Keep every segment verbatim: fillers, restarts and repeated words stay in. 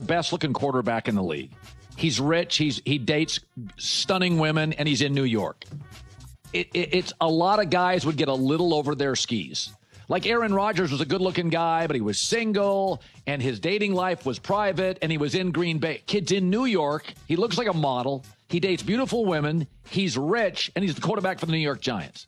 best looking quarterback in the league. He's rich. He's he dates stunning women, and he's in New York. It, it, it's a lot of guys would get a little over their skis. Like Aaron Rodgers was a good-looking guy, but he was single, and his dating life was private, and he was in Green Bay. Kid's in New York. He looks like a model. He dates beautiful women. He's rich, and he's the quarterback for the New York Giants.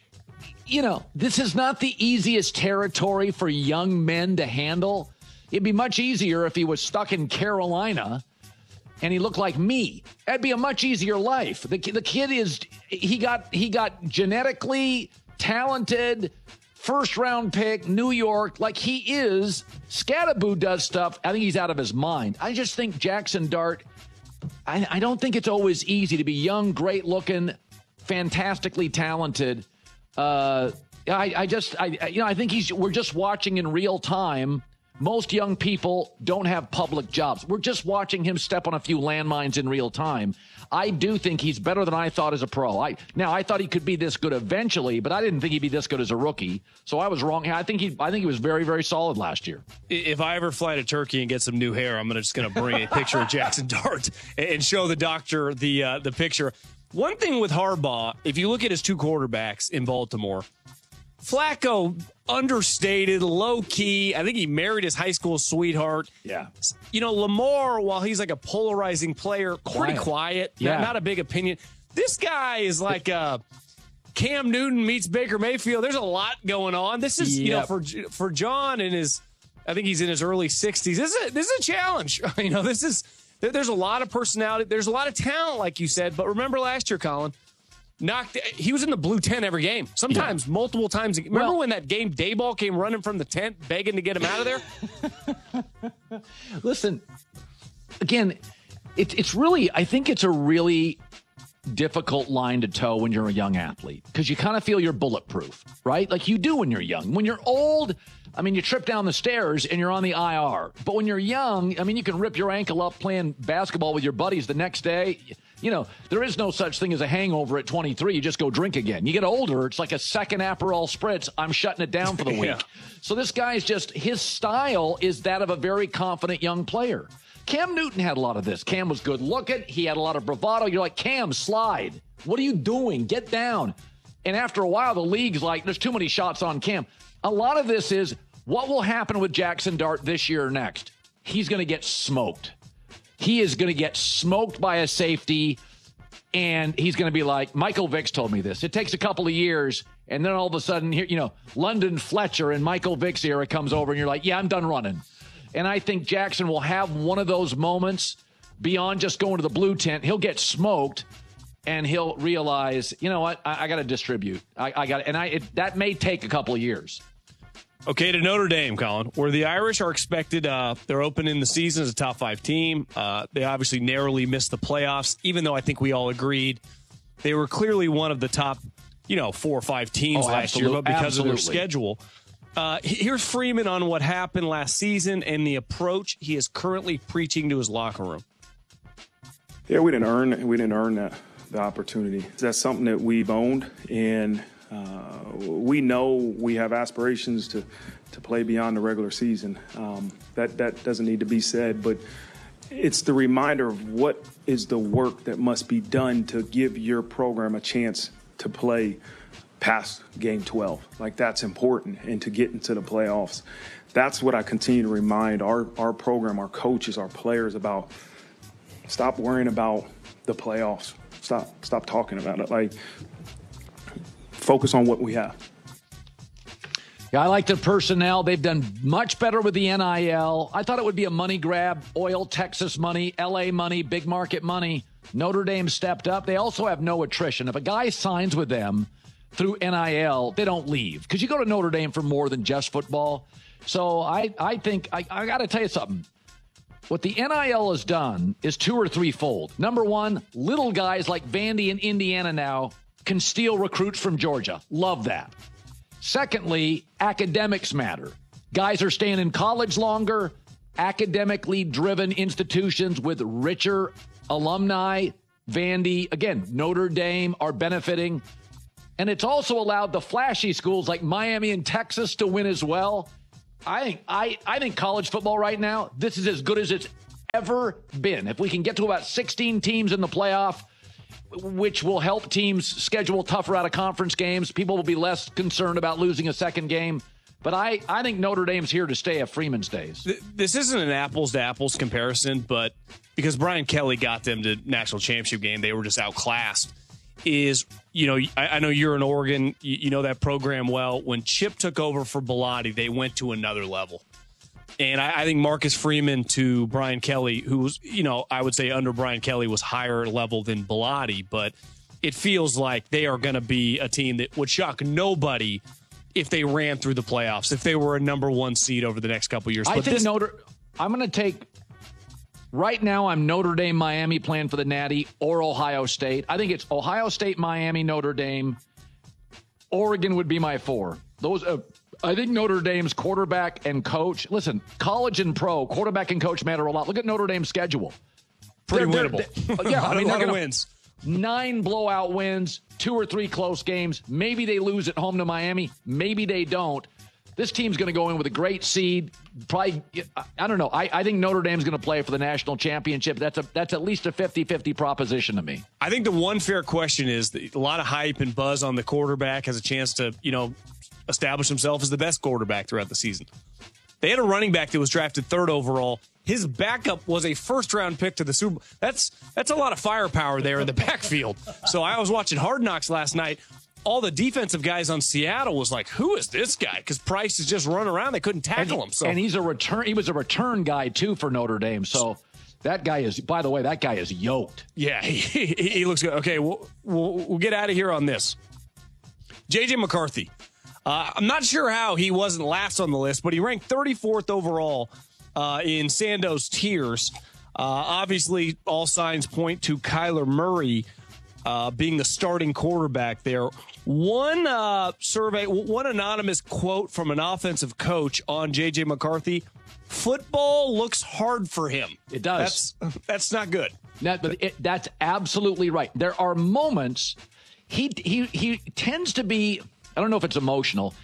You know, this is not the easiest territory for young men to handle. It'd be much easier if he was stuck in Carolina and he looked like me. That'd be a much easier life. The, the kid is, he got, he got genetically talented, first round pick, New York, like he is. Scatterboo does stuff. I think he's out of his mind. I just think Jackson Dart, I, I don't think it's always easy to be young, great looking, fantastically talented. Uh, I, I just, I, you know, I think he's, we're just watching in real time. Most young people don't have public jobs. We're just watching him step on a few landmines in real time. I do think he's better than I thought as a pro. I now I thought he could be this good eventually, but I didn't think he'd be this good as a rookie. So I was wrong. I think he I think he was very, very solid last year. If I ever fly to Turkey and get some new hair, I'm gonna just going to bring a picture of Jackson Dart and show the doctor the uh, the picture. One thing with Harbaugh, if you look at his two quarterbacks in Baltimore, Flacco, understated, low-key. I think he married his high school sweetheart. Yeah. You know, Lamar, while he's like a polarizing player, pretty quiet, quiet yeah. not, not a big opinion. This guy is like uh, Cam Newton meets Baker Mayfield. There's a lot going on. This is, yep. you know, for for John in his, I think he's in his early sixties. This is a, this is a challenge. You know, this is, there's a lot of personality. There's a lot of talent, like you said. But remember last year, Colin, knocked. He was in the blue tent every game, sometimes yeah. multiple times. Remember well, when that game Dayball came running from the tent begging to get him out of there? Listen, again, it, it's really, I think it's a really difficult line to toe when you're a young athlete because you kind of feel you're bulletproof, right? Like you do when you're young. When you're old, I mean, you trip down the stairs and you're on the I R. But when you're young, I mean, you can rip your ankle up playing basketball with your buddies the next day. You know, there is no such thing as a hangover at twenty-three. You just go drink again. You get older, it's like a second Aperol Spritz. I'm shutting it down for the week. yeah. So this guy's just, his style is that of a very confident young player. Cam Newton had a lot of this. Cam was good looking. He had a lot of bravado. You're like, Cam, slide. What are you doing? Get down. And after a while, the league's like, there's too many shots on Cam. A lot of this is what will happen with Jackson Dart this year or next. He's going to get smoked. He is going to get smoked by a safety, and he's going to be like, Michael Vick's told me this. It takes a couple of years, and then all of a sudden, here, you know, London Fletcher and Michael Vick's era comes over, and you're like, yeah, I'm done running. And I think Jackson will have one of those moments beyond just going to the blue tent. He'll get smoked, and he'll realize, you know what, I, I got to distribute. I, I got, and I it, that may take a couple of years. Okay, to Notre Dame, Colin, where the Irish are expected, uh, they're opening the season as a top five team. Uh, they obviously narrowly missed the playoffs, even though I think we all agreed they were clearly one of the top, you know, four or five teams oh, last year, but because absolutely. of their schedule. Uh, here's Freeman on what happened last season and the approach he is currently preaching to his locker room. Yeah, we didn't earn we didn't earn that, the opportunity. That's something that we've owned, and Uh, we know we have aspirations to, to play beyond the regular season. Um, that, that doesn't need to be said, but it's the reminder of what is the work that must be done to give your program a chance to play past game twelve. Like, that's important, and to get into the playoffs. That's what I continue to remind our, our program, our coaches, our players about. Stop worrying about the playoffs. Stop, stop talking about it. Like, focus on what we have. Yeah, I like the personnel. They've done much better with the N I L. I thought it would be a money grab. Oil, Texas money, L A money, big market money. Notre Dame stepped up. They also have no attrition. If a guy signs with them through N I L, they don't leave. Because you go to Notre Dame for more than just football. So I, I think, I, I got to tell you something. What the N I L has done is two or threefold. Number one, little guys like Vandy in Indiana now can steal recruits from Georgia. Love that. Secondly, academics matter. Guys are staying in college longer. Academically driven institutions with richer alumni. Vandy, again, Notre Dame are benefiting. And it's also allowed the flashy schools like Miami and Texas to win as well. I think I, I think college football right now, this is as good as it's ever been. If we can get to about sixteen teams in the playoff, which will help teams schedule tougher out-of-conference games, people will be less concerned about losing a second game. But I, I think Notre Dame's here to stay at Freeman stays. This isn't an apples-to-apples comparison, but because Brian Kelly got them to national championship game, they were just outclassed. Is, you know, I, I know you're in Oregon, you, you know that program well. When Chip took over for Bellotti, they went to another level. And I, I think Marcus Freeman to Brian Kelly, who was, you know, I would say under Brian Kelly was higher level than Bellotti, but it feels like they are going to be a team that would shock nobody if they ran through the playoffs, if they were a number one seed over the next couple of years. I but think this, Notre I'm going to take right now. I'm Notre Dame, Miami playing for the Natty, or Ohio State. I think it's Ohio State, Miami, Notre Dame. Oregon would be my four. Those. Uh, I think Notre Dame's quarterback and coach. Listen, college and pro quarterback and coach matter a lot. Look at Notre Dame's schedule. Pretty they're, winnable. They're, they're, yeah, a lot, I mean, a lot gonna, of wins. Nine blowout wins, two or three close games. Maybe they lose at home to Miami. Maybe they don't. This team's going to go in with a great seed. Probably, I don't know. I, I think Notre Dame's going to play for the national championship. That's a that's at least a fifty-fifty proposition to me. I think the one fair question is that a lot of hype and buzz on the quarterback has a chance to, you know, establish himself as the best quarterback throughout the season. They had a running back that was drafted third overall. His backup was a first-round pick to the Super Bowl. That's that's a lot of firepower there in the backfield. So I was watching Hard Knocks last night. All the defensive guys on Seattle was like, "Who is this guy?" Because Price is just running around; they couldn't tackle and, him. So and he's a return. He was a return guy too for Notre Dame. So that guy is. By the way, that guy is yoked. Yeah, he, he, he looks good. Okay, we'll, we'll we'll get out of here on this. J J McCarthy. Uh, I'm not sure how he wasn't last on the list, but he ranked thirty-fourth overall uh, in Sando's tiers. Uh, obviously, all signs point to Kyler Murray uh, being the starting quarterback there. One uh, survey, one anonymous quote from an offensive coach on J J McCarthy: "Football looks hard for him." It does. That's that's not good. That, but it, that's absolutely right. There are moments he he he tends to be. I don't know if it's emotional.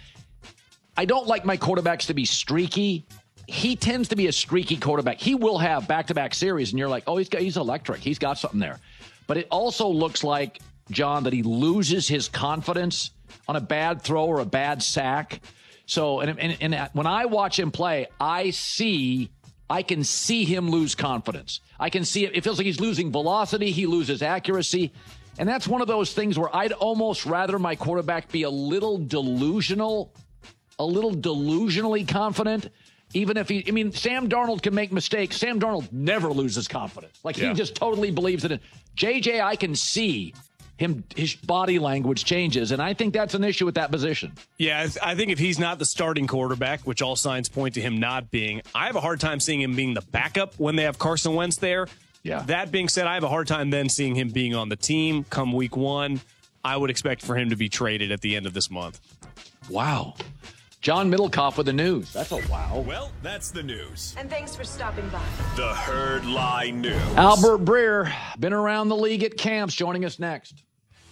I don't like my quarterbacks to be streaky. He tends to be a streaky quarterback. He will have back-to-back series, and you're like, oh, he's got, he's electric. He's got something there. But it also looks like, John, that he loses his confidence on a bad throw or a bad sack. So, and, and, and when I watch him play, I see, I can see him lose confidence. I can see it. It feels like he's losing velocity. He loses accuracy. And that's one of those things where I'd almost rather my quarterback be a little delusional, a little delusionally confident, even if he, I mean, Sam Darnold can make mistakes. Sam Darnold never loses confidence. Like, yeah. He just totally believes in it. J J, I can see him, his body language changes, and I think that's an issue with that position. Yeah, I, th- I think if he's not the starting quarterback, which all signs point to him not being, I have a hard time seeing him being the backup when they have Carson Wentz there. Yeah. That being said, I have a hard time then seeing him being on the team come week one. I would expect for him to be traded at the end of this month. Wow. John Middlecoff with the news. That's a wow. Well, that's the news. And thanks for stopping by. The Herd Lie News. Albert Breer, been around the league at camps, joining us next.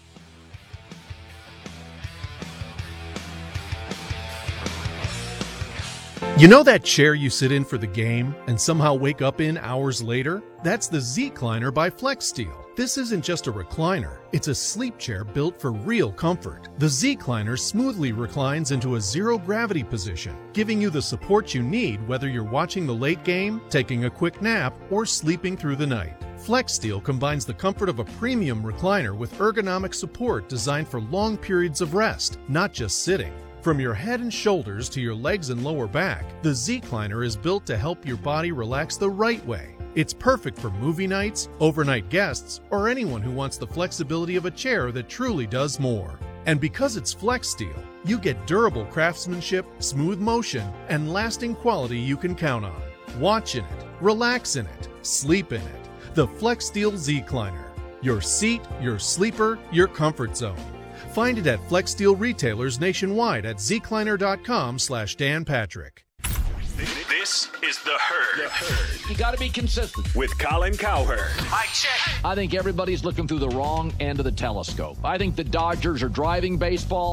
You know that chair you sit in for the game and somehow wake up in hours later? That's the Z-Cliner by FlexSteel. This isn't just a recliner, it's a sleep chair built for real comfort. The Z-Cliner smoothly reclines into a zero-gravity position, giving you the support you need whether you're watching the late game, taking a quick nap, or sleeping through the night. FlexSteel combines the comfort of a premium recliner with ergonomic support designed for long periods of rest, not just sitting. From your head and shoulders to your legs and lower back, the Z-Cliner is built to help your body relax the right way. It's perfect for movie nights, overnight guests, or anyone who wants the flexibility of a chair that truly does more. And because it's FlexSteel, you get durable craftsmanship, smooth motion, and lasting quality you can count on. Watch in it, relax in it, sleep in it. The FlexSteel Z-Cliner. Your seat, your sleeper, your comfort zone. Find it at FlexSteel retailers nationwide at zcliner.com slash Dan Patrick. This is The Herd. The Herd. You got to be consistent. With Colin Cowherd. I check. I think everybody's looking through the wrong end of the telescope. I think the Dodgers are driving baseball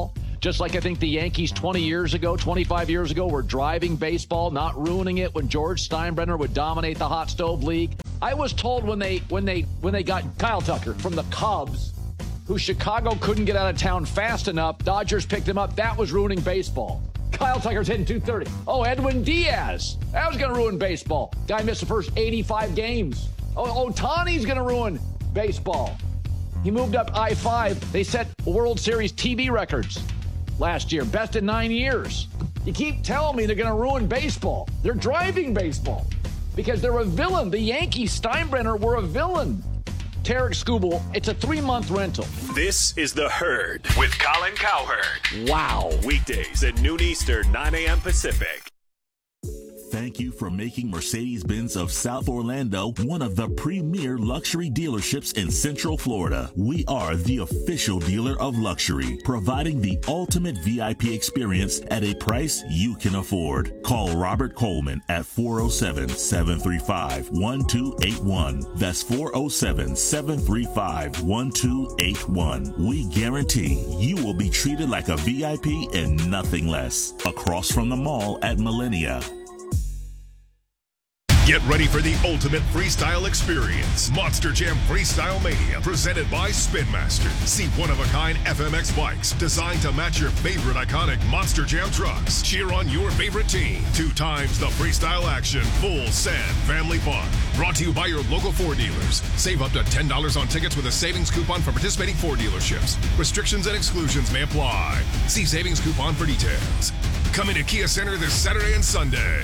Just like I think the Yankees twenty years ago, twenty-five years ago, were driving baseball, not ruining it when George Steinbrenner would dominate the hot stove league. I was told when they when they when they got Kyle Tucker from the Cubs, who Chicago couldn't get out of town fast enough, Dodgers picked him up. That was ruining baseball. Kyle Tucker's hitting two thirty. Oh, Edwin Diaz. That was going to ruin baseball. Guy missed the first eighty-five games. Oh, Ohtani's going to ruin baseball. He moved up I five. They set World Series T V records last year. Best in nine years. You keep telling me they're going to ruin baseball. They're driving baseball because they're a villain. The Yankees, Steinbrenner, were a villain. Tarek Skubal, it's a three-month rental. This is The Herd with Colin Cowherd. Wow. Weekdays at noon Eastern, nine a.m. Pacific. Thank you for making Mercedes-Benz of South Orlando one of the premier luxury dealerships in Central Florida. We are the official dealer of luxury, providing the ultimate V I P experience at a price you can afford. Call Robert Coleman at four oh seven, seven three five, one two eight one. That's four oh seven, seven three five, one two eight one. We guarantee you will be treated like a V I P and nothing less. Across from the mall at Millennia. Get ready for the ultimate freestyle experience. Monster Jam Freestyle Mania, presented by Spin Master. See one-of-a-kind F M X bikes designed to match your favorite iconic Monster Jam trucks. Cheer on your favorite team. Two times the freestyle action. Full send family fun. Brought to you by your local Ford dealers. Save up to ten dollars on tickets with a savings coupon from participating Ford dealerships. Restrictions and exclusions may apply. See savings coupon for details. Coming to Kia Center this Saturday and Sunday.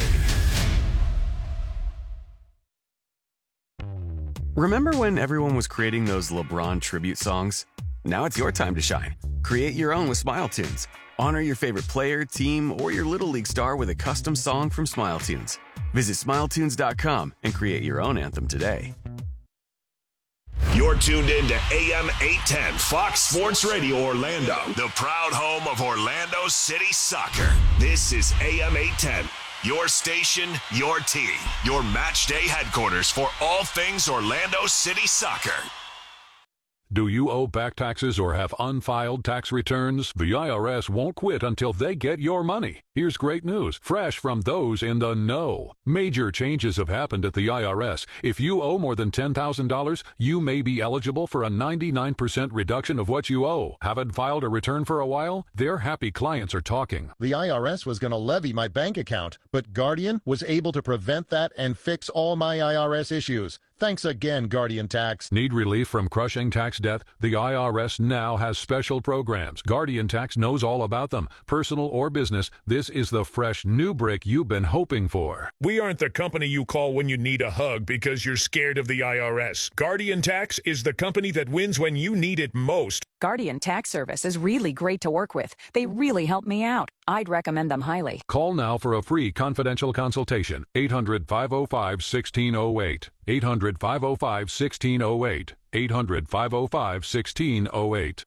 Remember when everyone was creating those LeBron tribute songs? Now it's your time to shine. Create your own with Smile Tunes. Honor your favorite player, team, or your Little League star with a custom song from Smile Tunes. Visit smile tunes dot com and create your own anthem today. You're tuned in to A M eight ten Fox Sports Radio Orlando, the proud home of Orlando City Soccer. This is A M eight ten. Your station, your team, your match day headquarters for all things Orlando City Soccer. Do you owe back taxes or have unfiled tax returns? The I R S won't quit until they get your money. Here's great news, fresh from those in the know. Major changes have happened at the I R S. If you owe more than ten thousand dollars, you may be eligible for a ninety-nine percent reduction of what you owe. Haven't filed a return for a while? Their happy clients are talking. The I R S was going to levy my bank account, but Guardian was able to prevent that and fix all my I R S issues. Thanks again, Guardian Tax. Need relief from crushing tax debt? The I R S now has special programs. Guardian Tax knows all about them. Personal or business, this is the fresh new brick you've been hoping for. We aren't the company you call when you need a hug because you're scared of the I R S. Guardian Tax is the company that wins when you need it most. Guardian Tax Service is really great to work with. They really help me out. I'd recommend them highly. Call now for a free confidential consultation. eight hundred, five oh five, one six oh eight. eight hundred, five oh five, one six oh eight. eight hundred, five oh five, one six oh eight.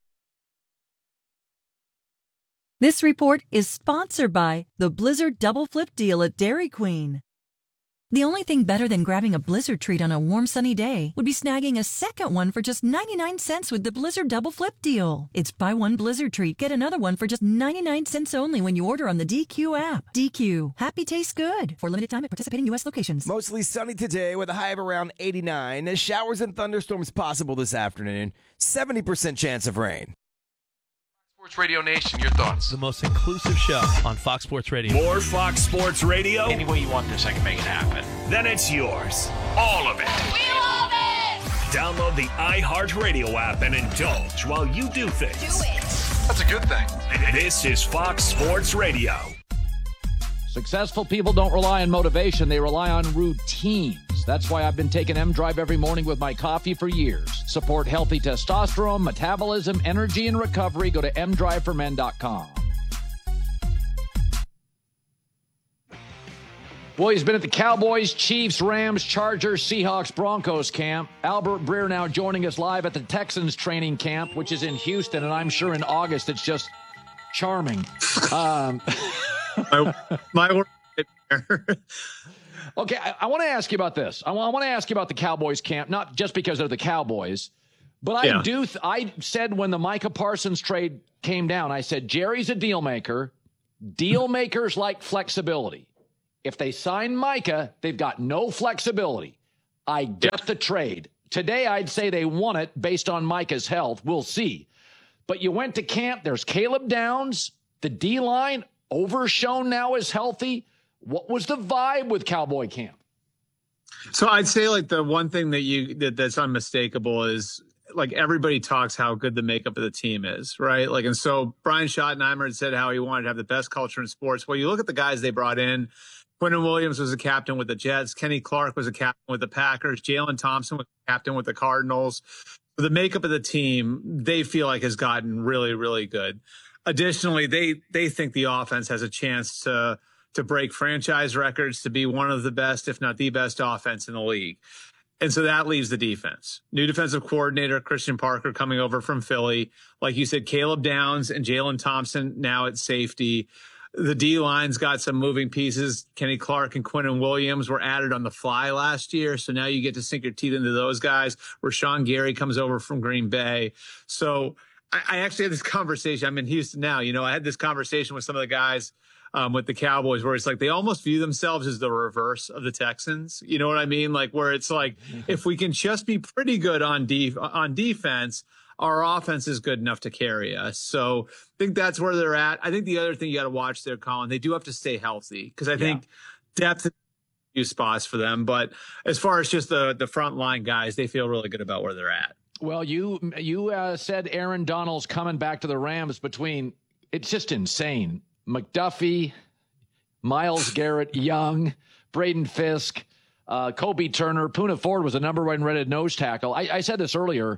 This report is sponsored by the Blizzard Double Flip Deal at Dairy Queen. The only thing better than grabbing a Blizzard treat on a warm, sunny day would be snagging a second one for just ninety-nine cents with the Blizzard Double Flip Deal. It's buy one Blizzard treat, get another one for just ninety-nine cents only when you order on the D Q app. D Q. Happy tastes good. For limited time at participating U S locations. Mostly sunny today with a high of around eighty-nine. Showers and thunderstorms possible this afternoon. seventy percent chance of rain. Sports Radio Nation, your thoughts? The most inclusive show on Fox Sports Radio. More Fox Sports Radio? Any way you want this, I can make it happen. Then it's yours. All of it. We love it! Download the iHeartRadio app and indulge while you do things. Do it. That's a good thing. This is Fox Sports Radio. Successful people don't rely on motivation. They rely on routines. That's why I've been taking M-Drive every morning with my coffee for years. Support healthy testosterone, metabolism, energy, and recovery. Go to m drive for men dot com. Boy, he's been at the Cowboys, Chiefs, Rams, Chargers, Seahawks, Broncos camp. Albert Breer now joining us live at the Texans training camp, which is in Houston, and I'm sure in August it's just charming. Um, my my word. Okay, I, I want to ask you about this. I, I want to ask you about the Cowboys camp, not just because they're the Cowboys, But I Yeah. do. Th- I said when the Micah Parsons trade came down, I said Jerry's a deal maker. Deal makers like flexibility. If they sign Micah, they've got no flexibility. I get the trade. Today, I'd say they won it based on Micah's health. We'll see. But you went to camp. There's Caleb Downs. The D-line, Overshown now is healthy. What was the vibe with Cowboy camp? So I'd say like the one thing that you that, that's unmistakable is like everybody talks how good the makeup of the team is, right? Like, and so Brian Schottenheimer had said how he wanted to have the best culture in sports. Well, you look at the guys they brought in. Quentin Williams was a captain with the Jets. Kenny Clark was a captain with the Packers. Jalen Thompson was a captain with the Cardinals. The makeup of the team, they feel like has gotten really, really good. Additionally, they they think the offense has a chance to to break franchise records, to be one of the best, if not the best offense in the league. And so that leaves the defense. New defensive coordinator, Christian Parker, coming over from Philly. Like you said, Caleb Downs and Jalen Thompson now at safety. The D-line's got some moving pieces. Kenny Clark and Quentin Williams were added on the fly last year, so now you get to sink your teeth into those guys. Rashawn Gary comes over from Green Bay. So I, I actually had this conversation. I'm in Houston now. You know, I had this conversation with some of the guys um, with the Cowboys where it's like they almost view themselves as the reverse of the Texans. You know what I mean? Like where it's like, if we can just be pretty good on def- on defense, our offense is good enough to carry us. So I think that's where they're at. I think the other thing you got to watch there, Colin, they do have to stay healthy because I think yeah. depth is a few spots for them. But as far as just the, the front line guys, they feel really good about where they're at. Well, you you uh, said Aaron Donald's coming back to the Rams between – it's just insane. McDuffie, Myles Garrett, Young, Braden Fisk, uh, Kobe Turner. Poona Ford was a number one rated nose tackle. I, I said this earlier.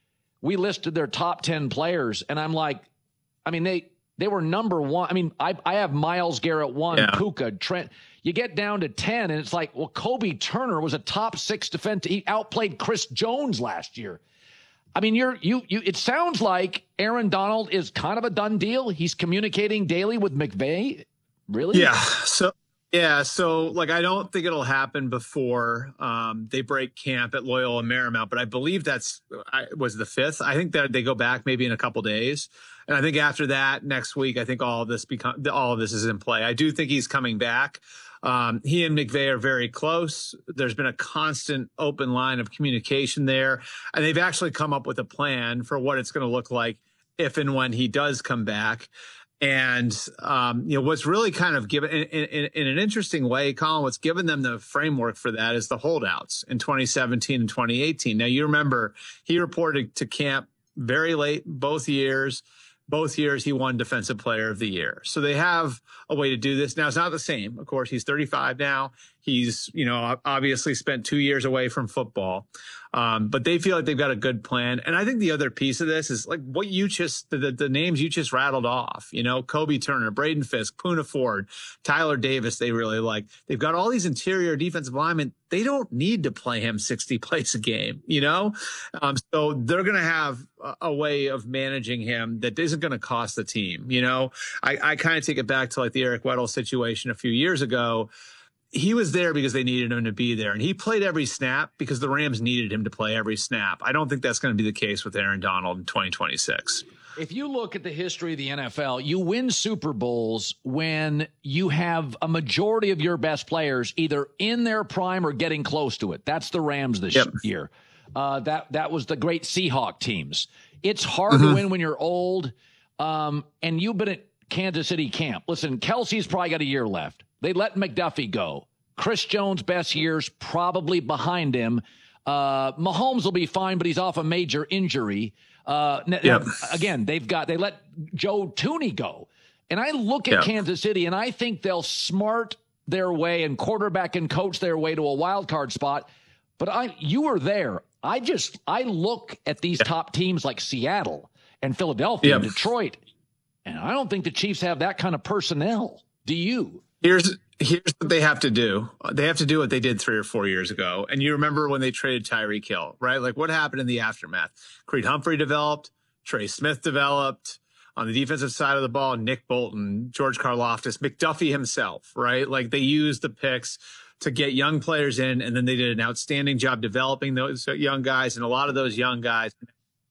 We listed their top ten players, and I'm like, I mean, they they were number one. I mean, I I have Myles Garrett one, yeah. Puka, Trent. You get down to ten, and it's like, well, Kobe Turner was a top six defense. He outplayed Chris Jones last year. I mean, you're you you. It sounds like Aaron Donald is kind of a done deal. He's communicating daily with McVay. Really? Yeah. So. Yeah, so like I don't think it'll happen before um, they break camp at Loyola Marymount, but I believe that's I, was the fifth. I think that they go back maybe in a couple days, and I think after that next week, I think all of this become all of this is in play. I do think he's coming back. Um, he and McVay are very close. There's been a constant open line of communication there, and they've actually come up with a plan for what it's going to look like if and when he does come back. And, um, you know, what's really kind of given in, in, in an interesting way, Colin, what's given them the framework for that is the holdouts in twenty seventeen and twenty eighteen. Now, you remember he reported to camp very late both years. Both years he won Defensive Player of the Year. So they have a way to do this. Now, it's not the same. Of course, he's thirty-five now. He's, you know, obviously spent two years away from football. Um, but they feel like they've got a good plan. And I think the other piece of this is like what you just, the, the names you just rattled off, you know, Kobe Turner, Braden Fisk, Poona Ford, Tyler Davis, they really like. They've got all these interior defensive linemen. They don't need to play him sixty plays a game, you know? Um, so they're going to have a, a way of managing him that isn't going to cost the team. You know, I, I kind of take it back to like the Eric Weddle situation a few years ago. He was there because they needed him to be there, and he played every snap because the Rams needed him to play every snap. I don't think that's going to be the case with Aaron Donald in twenty twenty-six. If you look at the history of the N F L, you win Super Bowls when you have a majority of your best players either in their prime or getting close to it. That's the Rams this yep. year. Uh, that that was the great Seahawk teams. It's hard mm-hmm. to win when you're old, um, and you've been at Kansas City camp. Listen, Kelsey's probably got a year left. They let McDuffie go. Chris Jones' best years probably behind him. Uh, Mahomes will be fine, but he's off a major injury. Uh, yep. Again, they've got they let Joe Tooney go. And I look at yep. Kansas City, and I think they'll smart their way and quarterback and coach their way to a wild card spot. But I, you were there. I just I look at these yep. top teams like Seattle and Philadelphia yep. and Detroit, and I don't think the Chiefs have that kind of personnel. Do you? Here's here's what they have to do. They have to do what they did three or four years ago. And you remember when they traded Tyreek Hill, right? Like what happened in the aftermath? Creed Humphrey developed, Trey Smith developed. On the defensive side of the ball, Nick Bolton, George Karlaftis, McDuffie himself, right? Like they used the picks to get young players in, and then they did an outstanding job developing those young guys. And a lot of those young guys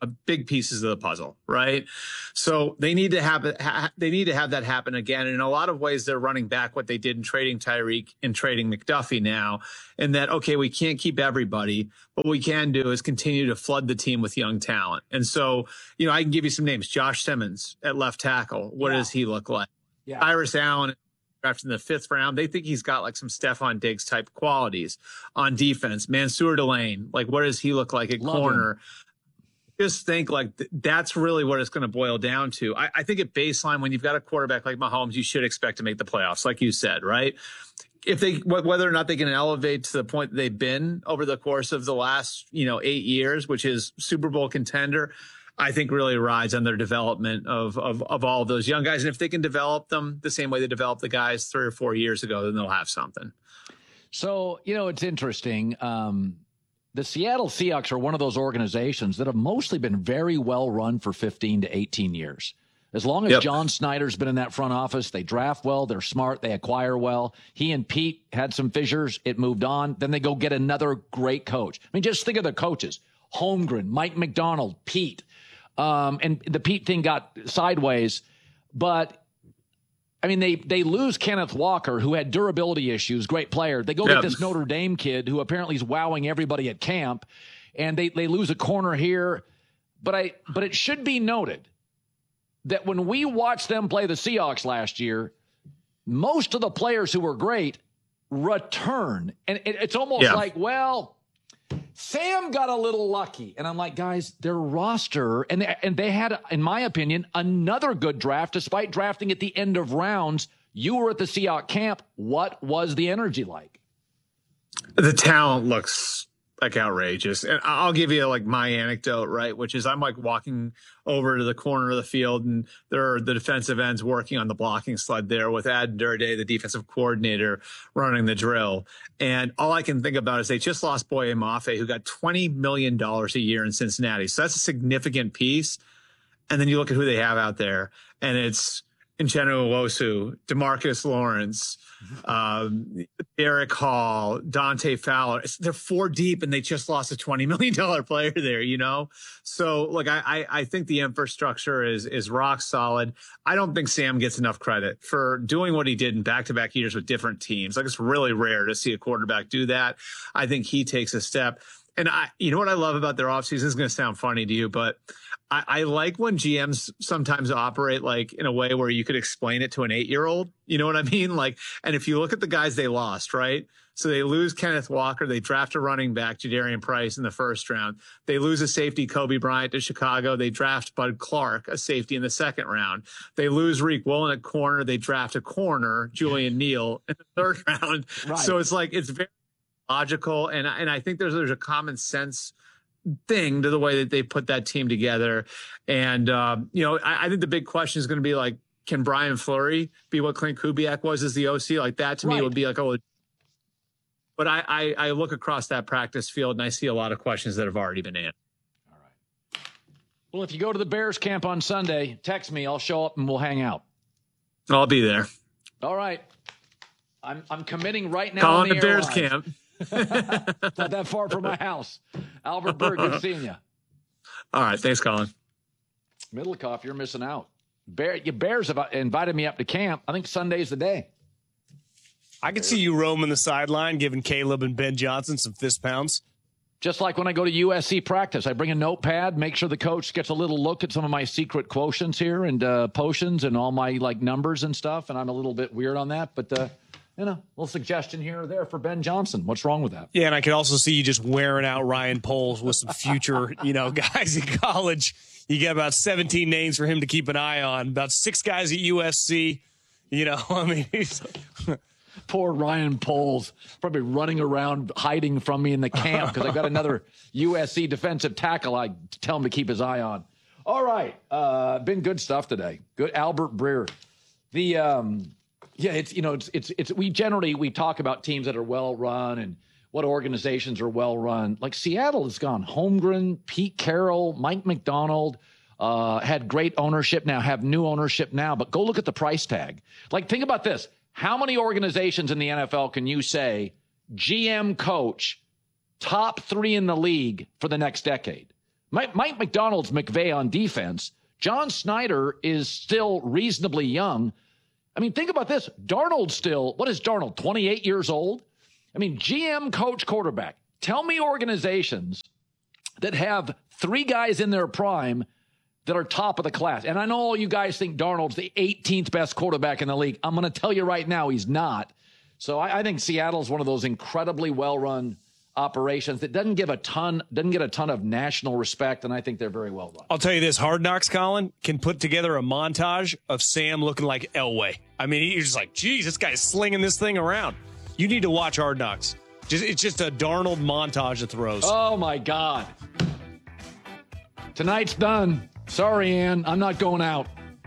big pieces of the puzzle, right? So they need to have it. Ha, they need to have that happen again. And in a lot of ways, they're running back what they did in trading Tyreek and trading McDuffie now. And that, okay, we can't keep everybody, but what we can do is continue to flood the team with young talent. And so, you know, I can give you some names. Josh Simmons at left tackle. What yeah. does he look like? Yeah. Cyrus Allen drafted in the fifth round. They think he's got like some Stephon Diggs type qualities on defense. Mansour Delane, like what does he look like at Love corner? Him. Just think like th- that's really what it's going to boil down to. I, I think at baseline, when you've got a quarterback like Mahomes, you should expect to make the playoffs, like you said, right? If they, wh- whether or not they can elevate to the point that they've been over the course of the last, you know, eight years, which is Super Bowl contender, I think really rides on their development of, of, of all of those young guys. And if they can develop them the same way they developed the guys three or four years ago, then they'll have something. So, you know, it's interesting. Um, The Seattle Seahawks are one of those organizations that have mostly been very well run for fifteen to eighteen years. As long as yep. John Snyder's been in that front office, they draft well, they're smart, they acquire well. He and Pete had some fissures, it moved on. Then they go get another great coach. I mean, just think of the coaches. Holmgren, Mike McDonald, Pete. Um, and the Pete thing got sideways. But, I mean, they they lose Kenneth Walker, who had durability issues, great player. They go yep. get this Notre Dame kid who apparently is wowing everybody at camp, and they, they lose a corner here. But I but it should be noted that when we watched them play the Seahawks last year, most of the players who were great return. And it, it's almost yeah. like, well, Sam got a little lucky. And I'm like, guys, their roster, and they, and they had, in my opinion, another good draft despite drafting at the end of rounds. You were at the Seahawks camp. What was the energy like? The talent looks like outrageous. And I'll give you like my anecdote, right? Which is I'm like walking over to the corner of the field and there are the defensive ends working on the blocking sled there with Ad Durday, the defensive coordinator, running the drill. And all I can think about is they just lost Boye Mafe, who got twenty million dollars a year in Cincinnati. So that's a significant piece. And then you look at who they have out there and it's Uchenna Nwosu, DeMarcus Lawrence, um, Eric Hall, Dante Fowler. It's, they're four deep and they just lost a twenty million dollars player there, you know? So, like, I, I, I think the infrastructure is is rock solid. I don't think Sam gets enough credit for doing what he did in back-to-back years with different teams. Like, it's really rare to see a quarterback do that. I think he takes a step. And I, you know what I love about their offseason? This is going to sound funny to you, but I, I like when G Ms sometimes operate like in a way where you could explain it to an eight-year-old. You know what I mean? Like, and if you look at the guys they lost, right? So they lose Kenneth Walker. They draft a running back, Jadarian Price, in the first round. They lose a safety, Kobe Bryant, to Chicago. They draft Bud Clark, a safety, in the second round. They lose Reek Woolen at corner. They draft a corner, Julian Neal, in the third round. Right. So it's like, it's very logical. And, and I think there's, there's a common sense thing to the way that they put that team together. And, um, you know, I, I think the big question is going to be like, can Brian Fleury be what Clint Kubiak was as the O C? Like that to right. me would be like, oh, but I, I, I look across that practice field and I see a lot of questions that have already been answered. All right. Well, if you go to the Bears camp on Sunday, text me. I'll show up and we'll hang out. I'll be there. All right. I'm I'm committing right now. Calling the, the Bears lines. camp. Not that far from my house. Albert Berg, good seeing you. All right. Thanks, Colin. Middlecoff, you're missing out. Bear, your Bears have invited me up to camp. I think Sunday's the day. I could see you roaming the sideline, giving Caleb and Ben Johnson some fist pounds. Just like when I go to U S C practice, I bring a notepad, make sure the coach gets a little look at some of my secret quotients here and uh, potions and all my like numbers and stuff. And I'm a little bit weird on that, but uh, you know, a little suggestion here or there for Ben Johnson. What's wrong with that? Yeah, and I could also see you just wearing out Ryan Poles with some future, you know, guys in college. You get about seventeen names for him to keep an eye on. About six guys at U S C. You know, I mean, he's poor Ryan Poles probably running around hiding from me in the camp because I got another U S C defensive tackle I tell him to keep his eye on. All right. Uh, been good stuff today. Good. Albert Breer. The, um, yeah, it's, you know, it's, it's, it's, we generally, we talk about teams that are well run and what organizations are well run. Like Seattle has gone Holmgren, Pete Carroll, Mike McDonald, uh, had great ownership now, have new ownership now, but go look at the price tag. Like, think about this. How many organizations in the N F L can you say G M coach top three in the league for the next decade? Mike, Mike McDonald's McVay on defense. John Snyder is still reasonably young. I mean, think about this. Darnold's still, what is Darnold, twenty-eight years old? I mean, G M, coach, quarterback. Tell me organizations that have three guys in their prime that are top of the class. And I know all you guys think Darnold's the eighteenth best quarterback in the league. I'm going to tell you right now, he's not. So I, I think Seattle's one of those incredibly well-run operations that doesn't give a ton, doesn't get a ton of national respect, and I think they're very well run. I'll tell you this, Hard Knocks, Colin, can put together a montage of Sam looking like Elway. I mean, you're just like, geez, this guy's slinging this thing around. You need to watch Hard Knocks. Just, it's just a Darnold montage of throws. Oh, my God. Tonight's done. Sorry, Ann, I'm not going out.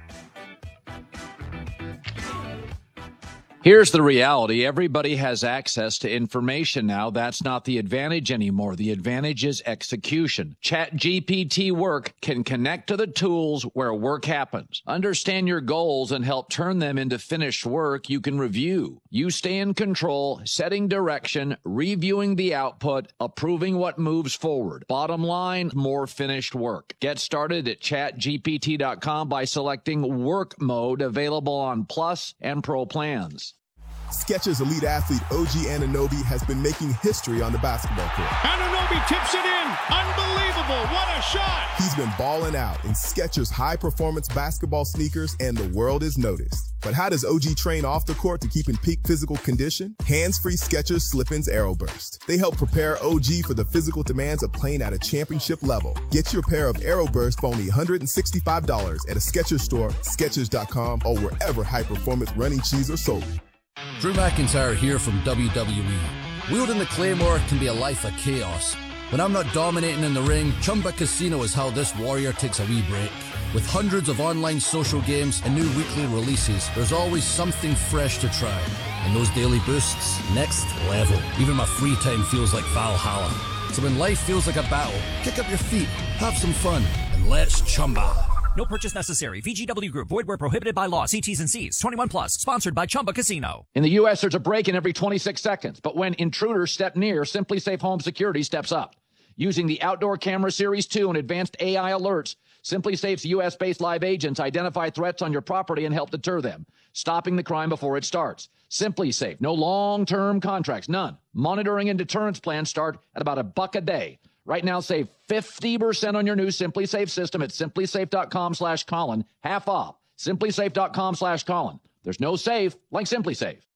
Here's the reality. Everybody has access to information now. That's not the advantage anymore. The advantage is execution. ChatGPT Work can connect to the tools where work happens. Understand your goals and help turn them into finished work you can review. You stay in control, setting direction, reviewing the output, approving what moves forward. Bottom line, more finished work. Get started at chat G P T dot com by selecting Work Mode, available on Plus and Pro plans. Skechers elite athlete O G Anunoby has been making history on the basketball court. Anunoby tips it in. Unbelievable. What a shot. He's been balling out in Skechers high-performance basketball sneakers, and the world is noticed. But how does O G train off the court to keep in peak physical condition? Hands-free Skechers Slip-ins Aeroburst. They help prepare O G for the physical demands of playing at a championship level. Get your pair of Aeroburst for only one hundred sixty-five dollars at a Skechers store, Skechers dot com, or wherever high-performance running shoes are sold. Drew McIntyre here from W W E. Wielding the Claymore can be a life of chaos. When I'm not dominating in the ring, Chumba Casino is how this warrior takes a wee break. With hundreds of online social games and new weekly releases, there's always something fresh to try. And those daily boosts, next level. Even my free time feels like Valhalla. So when life feels like a battle, kick up your feet, have some fun, and let's Chumba. No purchase necessary. V G W Group. Void where prohibited by law. See T's and C's. twenty-one plus. Sponsored by Chumba Casino. In the U S, there's a break-in every twenty-six seconds. But when intruders step near, Simply Safe Home Security steps up. Using the Outdoor Camera Series two and advanced A I alerts, Simply Safe's U S-based live agents identify threats on your property and help deter them, stopping the crime before it starts. Simply Safe. No long-term contracts. None. Monitoring and deterrence plans start at about a buck a day. Right now, save fifty percent on your new Simply Safe system at simply safe dot com slash Colin. Half off. simply safe dot com slash Colin. There's no safe like Simply Safe.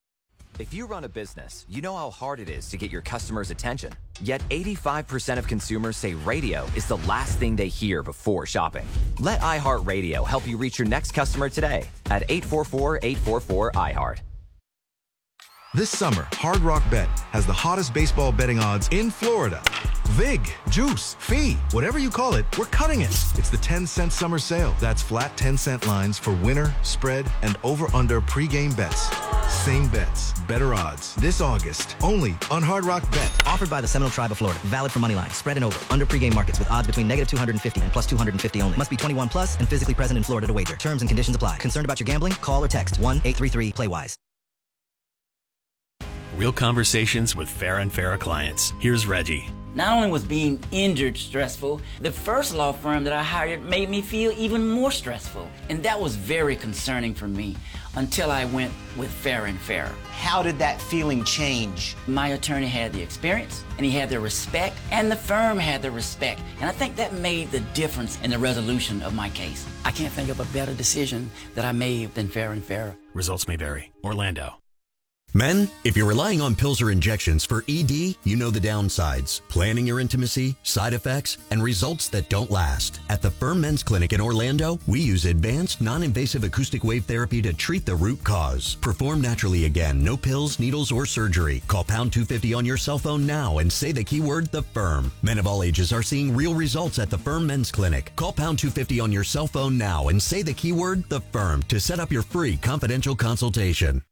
If you run a business, you know how hard it is to get your customers' attention. Yet eighty-five percent of consumers say radio is the last thing they hear before shopping. Let iHeartRadio help you reach your next customer today at eight four four, eight four four, I heart. This summer, Hard Rock Bet has the hottest baseball betting odds in Florida. Vig, juice, fee, whatever you call it, we're cutting it. It's the ten cent summer sale. That's flat ten cent lines for winner, spread, and over-under pregame bets. Same bets, better odds. This August, only on Hard Rock Bet. Offered by the Seminole Tribe of Florida. Valid for money line, spread and over. Under pregame markets with odds between negative two hundred fifty and plus two hundred fifty only. Must be twenty-one plus and physically present in Florida to wager. Terms and conditions apply. Concerned about your gambling? Call or text one eight three three play wise. Real conversations with Farah and Farah clients. Here's Reggie. Not only was being injured stressful, the first law firm that I hired made me feel even more stressful. And that was very concerning for me until I went with Farah and Farah. How did that feeling change? My attorney had the experience, and he had the respect, and the firm had the respect. And I think that made the difference in the resolution of my case. I can't think of a better decision that I made than Farah and Farah. Results may vary. Orlando. Men, if you're relying on pills or injections for E D, you know the downsides, planning your intimacy, side effects, and results that don't last. At the Firm Men's Clinic in Orlando, we use advanced, non-invasive acoustic wave therapy to treat the root cause. Perform naturally again, no pills, needles, or surgery. Call pound two fifty on your cell phone now and say the keyword, The Firm. Men of all ages are seeing real results at the Firm Men's Clinic. Call pound two fifty on your cell phone now and say the keyword, The Firm, to set up your free confidential consultation.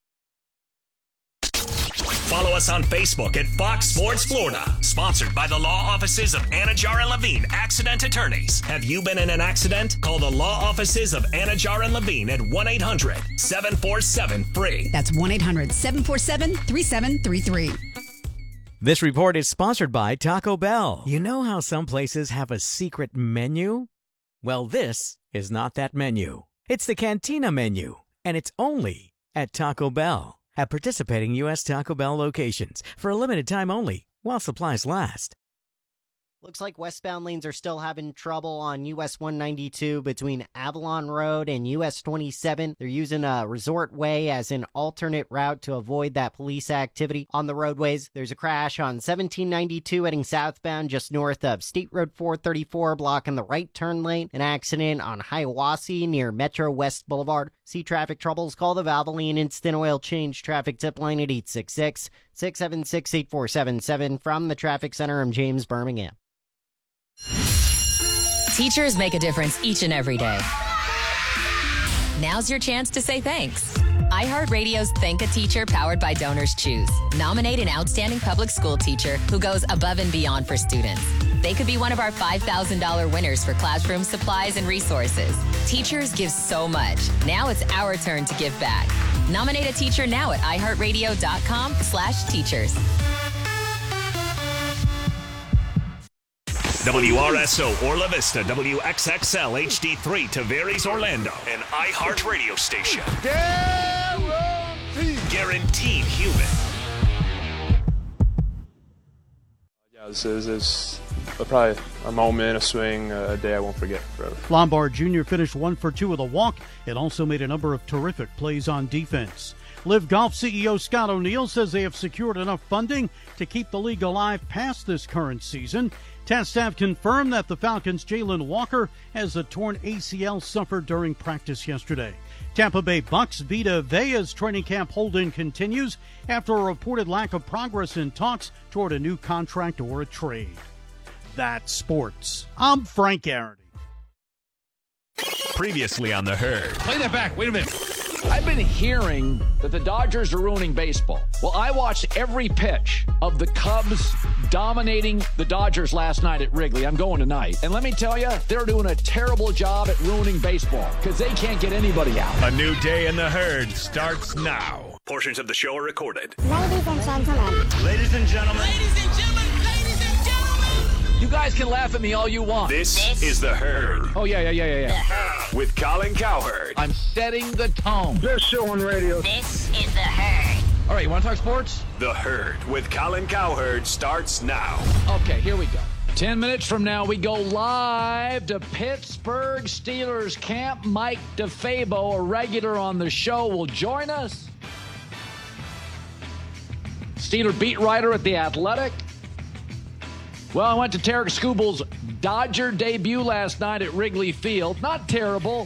Follow us on Facebook at Fox Sports Florida. Sponsored by the law offices of Anajar and Levine, accident attorneys. Have you been in an accident? Call the law offices of Anajar and Levine at one eight hundred, seven four seven, F R E E. That's one eight hundred, seven four seven, three seven three three. This report is sponsored by Taco Bell. You know how some places have a secret menu? Well, this is not that menu. It's the Cantina menu, and it's only at Taco Bell. At participating U S Taco Bell locations for a limited time only, while supplies last. Looks like westbound lanes are still having trouble on U S one ninety-two between Avalon Road and U S twenty-seven. They're using a Resort Way as an alternate route to avoid that police activity on the roadways. There's a crash on seventeen ninety-two heading southbound just north of State Road four thirty-four, blocking the right turn lane. An accident on Hiawassee near Metro West Boulevard. See traffic troubles? Call the Valvoline Instant Oil Change traffic tip line at eight six six, six seven six, eight four seven seven. From the Traffic Center, I'm James Birmingham. Teachers make a difference each and every day. Now's your chance to say thanks. iHeartRadio's Thank a Teacher powered by Donors Choose. Nominate an outstanding public school teacher who goes above and beyond for students. They could be one of our five thousand dollars winners for classroom supplies and resources. Teachers give so much. Now it's our turn to give back. Nominate a teacher now at iHeartRadio.com slash teachers. W R S O Orla Vista, W X X L H D three, Tavares, Orlando, an iHeart radio station. Guaranteed. Guaranteed human. Yeah, this is, is a, probably a moment, a swing, a day I won't forget forever. Lombard Junior finished one for two with a walk. It also made a number of terrific plays on defense. Live Golf C E O Scott O'Neill says they have secured enough funding to keep the league alive past this current season. Test staff confirmed that the Falcons' Jalen Walker has a torn A C L suffered during practice yesterday. Tampa Bay Bucks' Vita Vea's training camp hold-in continues after a reported lack of progress in talks toward a new contract or a trade. That's sports. I'm Frank Garrity. Previously on The Herd. Play that back. Wait a minute. I've been hearing that the Dodgers are ruining baseball. Well, I watched every pitch of the Cubs dominating the Dodgers last night at Wrigley. I'm going tonight. And let me tell you, they're doing a terrible job at ruining baseball because they can't get anybody out. A new day in The Herd starts now. Portions of the show are recorded. Ladies and gentlemen. Ladies and gentlemen. Ladies and gentlemen. Ladies and gentlemen. You guys can laugh at me all you want. This, this is The Herd. Oh, yeah, yeah, yeah, yeah, yeah. With Colin Cowherd. I'm setting the tone. Best show on radio. This is The Herd. All right, you want to talk sports? The Herd with Colin Cowherd starts now. Okay, here we go. Ten minutes from now, we go live to Pittsburgh Steelers camp. Mike DeFabo, a regular on the show, will join us. Steeler beat writer at The Athletic. Well, I went to Tarek Skubel's Dodger debut last night at Wrigley Field. Not terrible.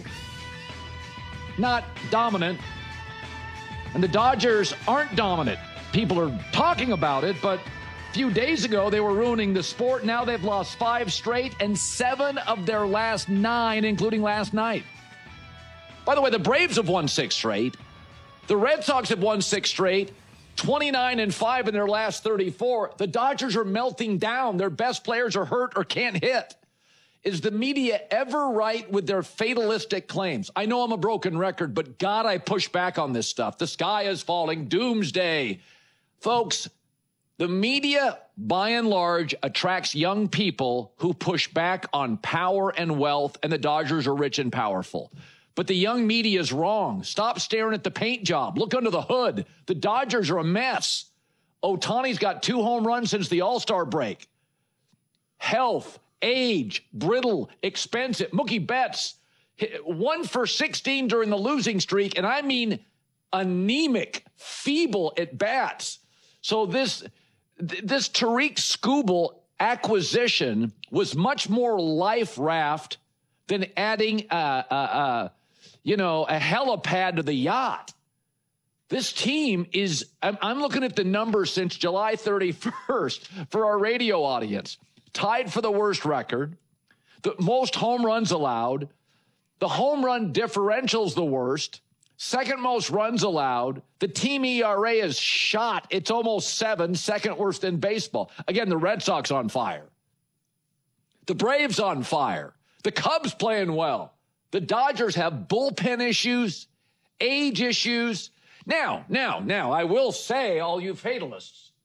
Not dominant. And the Dodgers aren't dominant. People are talking about it, but a few days ago they were ruining the sport. Now they've lost five straight and seven of their last nine, including last night. By the way, the Braves have won six straight. The Red Sox have won six straight. twenty-nine and five in their last thirty-four. The Dodgers are melting down. Their best players are hurt or can't hit. Is the media ever right with their fatalistic claims? I know I'm a broken record, but God, I push back on this stuff. The sky is falling. Doomsday. Folks, the media, by and large, attracts young people who push back on power and wealth, and the Dodgers are rich and powerful. But the young media is wrong. Stop staring at the paint job. Look under the hood. The Dodgers are a mess. Ohtani's got two home runs since the All-Star break. Health, age, brittle, expensive. Mookie Betts, one for sixteen during the losing streak, and I mean anemic, feeble at bats. So this, this Tariq Skubal acquisition was much more life raft than adding a, a, a, you know, a helipad to the yacht. This team is, I'm, I'm looking at the numbers since July thirty-first for our radio audience. Tied for the worst record, the most home runs allowed, the home run differential's the worst, second most runs allowed, the team E R A is shot. It's almost seven, second worst in baseball. Again, the Red Sox on fire. The Braves on fire. The Cubs playing well. The Dodgers have bullpen issues, age issues. Now, now, now, I will say, all you fatalists,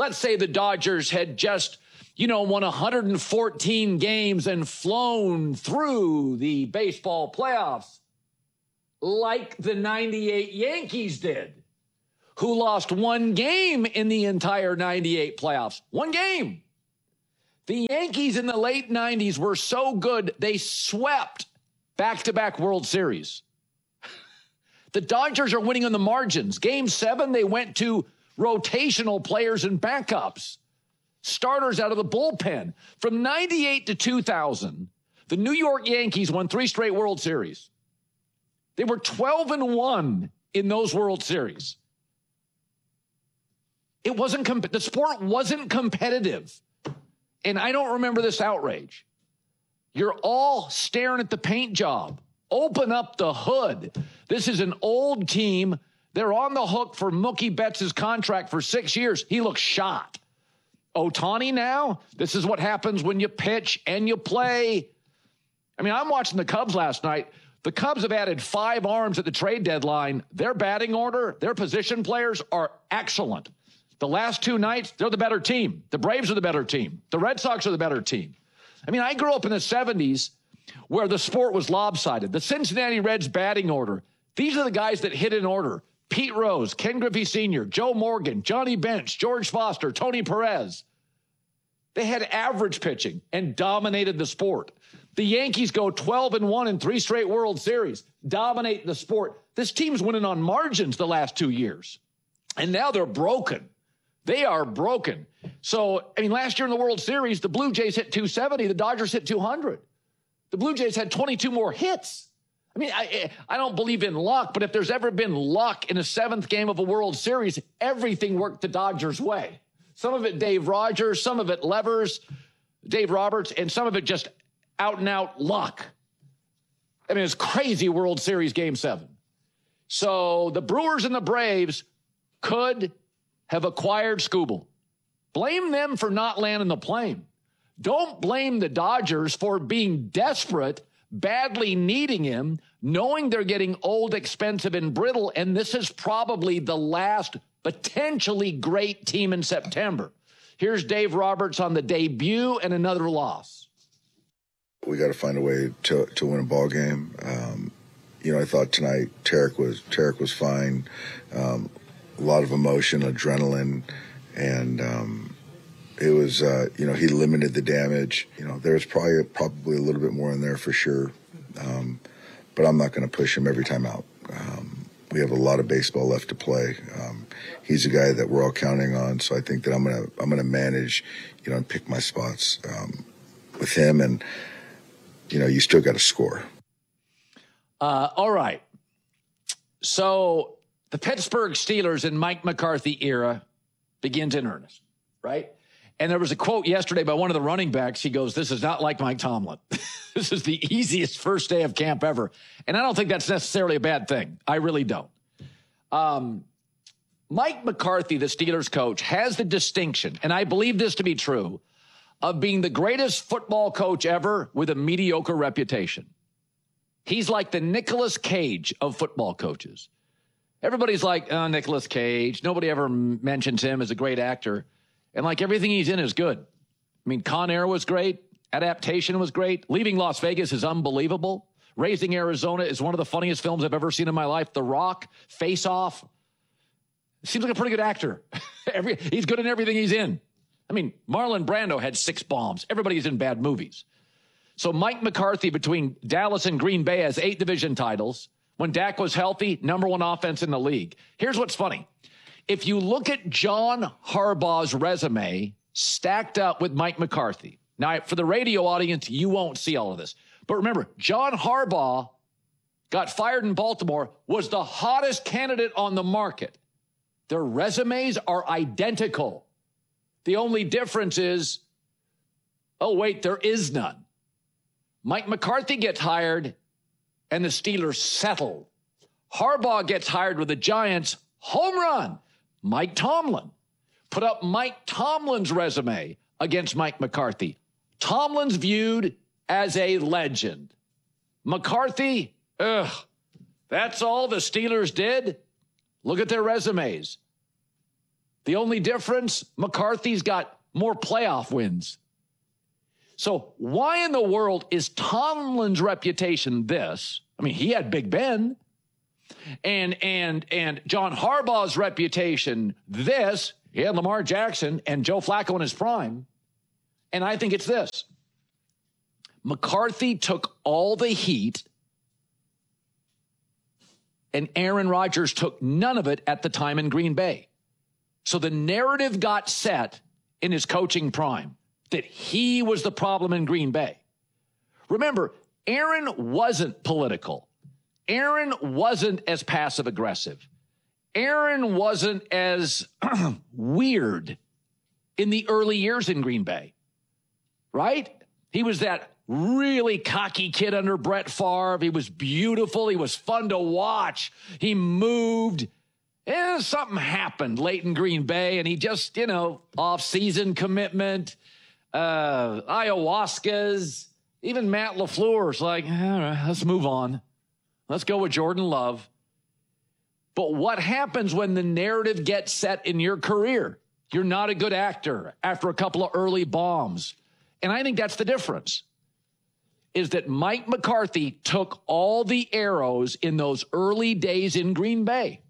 Let's say the Dodgers had just, you know, won one hundred fourteen games and flown through the baseball playoffs like the ninety-eight Yankees did, who lost one game in the entire ninety-eight playoffs. One game. The Yankees in the late nineties were so good, they swept back-to-back World Series. The Dodgers are winning on the margins. Game seven, they went to rotational players and backups, starters out of the bullpen. From ninety-eight to two thousand, the New York Yankees won three straight World Series. They were twelve and one in those World Series. It wasn't, comp- the sport wasn't competitive. And I don't remember this outrage. You're all staring at the paint job. Open up the hood. This is an old team. They're on the hook for Mookie Betts' contract for six years. He looks shot. Ohtani now, this is what happens when you pitch and you play. I mean, I'm watching the Cubs last night. The Cubs have added five arms at the trade deadline. Their batting order, their position players are excellent. The last two nights, they're the better team. The Braves are the better team. The Red Sox are the better team. I mean, I grew up in the seventies where the sport was lopsided. The Cincinnati Reds batting order, these are the guys that hit in order. Pete Rose, Ken Griffey Senior, Joe Morgan, Johnny Bench, George Foster, Tony Perez. They had average pitching and dominated the sport. The Yankees go twelve and one in three straight World Series, dominate the sport. This team's winning on margins the last two years. And now they're broken. They are broken. So, I mean, last year in the World Series, the Blue Jays hit two seventy. The Dodgers hit two hundred. The Blue Jays had twenty-two more hits. I mean, I, I don't believe in luck, but if there's ever been luck in a seventh game of a World Series, everything worked the Dodgers' way. Some of it Dave Rogers, some of it Levers, Dave Roberts, and some of it just out and out luck. I mean, it's crazy World Series game seven. So the Brewers and the Braves could have acquired Skubal. Blame them for not landing the plane. Don't blame the Dodgers for being desperate, badly needing him, knowing they're getting old, expensive, and brittle, and this is probably the last potentially great team in September. Here's Dave Roberts on the debut and another loss. We got to find a way to to win a ball game. Um, you know, I thought tonight Tarek was Tarek was fine. Um, a lot of emotion, adrenaline, and um, it was uh, you know, he limited the damage. You know, there's probably probably a little bit more in there for sure, um, but I'm not going to push him every time out. Um, we have a lot of baseball left to play. Um, he's a guy that we're all counting on, so I think that I'm gonna I'm gonna manage, you know, and pick my spots um, with him, and you know, you still got to score. Uh, all right. So the Pittsburgh Steelers in Mike McCarthy era begins in earnest, right? And there was a quote yesterday by one of the running backs. He goes, "This is not like Mike Tomlin. This is the easiest first day of camp ever." And I don't think that's necessarily a bad thing. I really don't. Um, Mike McCarthy, the Steelers coach, has the distinction, and I believe this to be true, of being the greatest football coach ever with a mediocre reputation. He's like the Nicolas Cage of football coaches. Everybody's like, oh, Nicolas Cage. Nobody ever mentions him as a great actor. And like everything he's in is good. I mean, Con Air was great. Adaptation was great. Leaving Las Vegas is unbelievable. Raising Arizona is one of the funniest films I've ever seen in my life. The Rock, Face Off. Seems like a pretty good actor. Every, he's good in everything he's in. I mean, Marlon Brando had six bombs. Everybody's in bad movies. So Mike McCarthy, between Dallas and Green Bay, has eight division titles. When Dak was healthy, number one offense in the league. Here's what's funny. If you look at John Harbaugh's resume stacked up with Mike McCarthy. Now, for the radio audience, you won't see all of this. But remember, John Harbaugh got fired in Baltimore, was the hottest candidate on the market. Their resumes are identical. The only difference is, oh, wait, there is none. Mike McCarthy gets hired, and the Steelers settle. Harbaugh gets hired with the Giants, home run. Mike Tomlin. Put up Mike Tomlin's resume against Mike McCarthy. Tomlin's viewed as a legend. McCarthy, ugh, that's all the Steelers did? Look at their resumes. The only difference, McCarthy's got more playoff wins. So why in the world is Tomlin's reputation this? I mean, he had Big Ben. And and and John Harbaugh's reputation this. He had Lamar Jackson and Joe Flacco in his prime. And I think it's this. McCarthy took all the heat, and Aaron Rodgers took none of it at the time in Green Bay. So the narrative got set in his coaching prime that he was the problem in Green Bay. Remember, Aaron wasn't political. Aaron wasn't as passive aggressive. Aaron wasn't as weird in the early years in Green Bay, right? He was that really cocky kid under Brett Favre. He was beautiful. He was fun to watch. He moved. And something happened late in Green Bay, and he just, you know, off-season commitment, uh, ayahuascas. Even Matt LaFleur's like, all right, let's move on. Let's go with Jordan Love. But what happens when the narrative gets set in your career? You're not a good actor after a couple of early bombs. And I think that's the difference, is that Mike McCarthy took all the arrows in those early days in Green Bay.